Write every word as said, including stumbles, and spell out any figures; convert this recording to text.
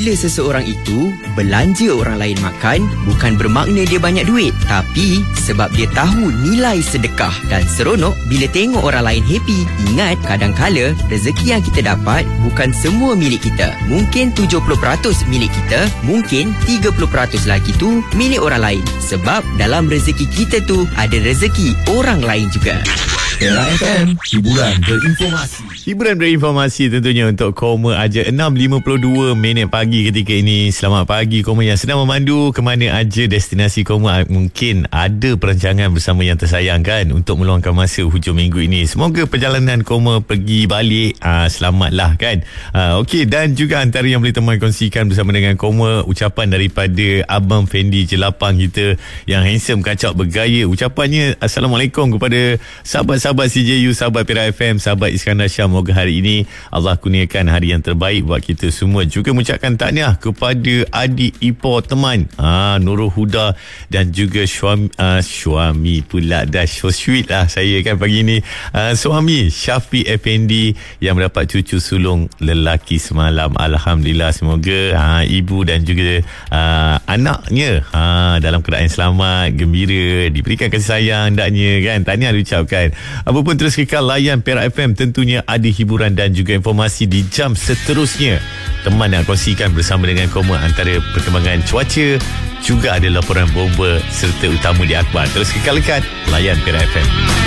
bila seseorang itu belanja orang lain makan, bukan bermakna dia banyak duit, tapi sebab dia tahu nilai sedekah dan seronok bila tengok orang lain happy. Ingat, kadangkala rezeki yang kita dapat bukan semua milik kita. Mungkin tujuh puluh peratus milik kita, mungkin tiga puluh peratus lagi tu milik orang lain. Sebab dalam rezeki kita tu ada rezeki orang lain juga. Era F M, hiburan berinformasi. Hiburan berinformasi tentunya untuk Koma Aja. Enam lima puluh dua minit pagi ketika ini. Selamat pagi Koma yang sedang memandu ke mana aja destinasi Koma. Mungkin ada perancangan bersama yang tersayang kan, untuk meluangkan masa hujung minggu ini. Semoga perjalanan Koma pergi balik aa, selamatlah kan. Aa, Okey, dan juga antara yang boleh teman kongsikan bersama dengan Koma, ucapan daripada Abang Fendi Jelapang kita yang handsome, kacak, bergaya. Ucapannya, Assalamualaikum kepada sahabat sahabat C J U, sahabat Pira F M, sahabat Iskandar Shah. Moga hari ini Allah kurniakan hari yang terbaik buat kita semua. Juga mengucapkan tahniah kepada adik ipar teman ha, Nurul Huda dan juga suami, uh, suami pula dah so sweet lah saya kan pagi ni, uh, suami Syafiq Effendi yang mendapat cucu sulung lelaki semalam. Alhamdulillah, semoga ha, ibu dan juga uh, anaknya ha, dalam keadaan selamat, gembira, diberikan kasih sayang hendaknya kan. Tahniah diucapkan. Apapun terus kekal layan Perak F M, tentunya ada hiburan dan juga informasi di jam seterusnya. Teman yang kongsikan bersama dengan Koma antara perkembangan cuaca, juga ada laporan bomba serta utama di akhbar. Terus kekal lekat layan Perak F M.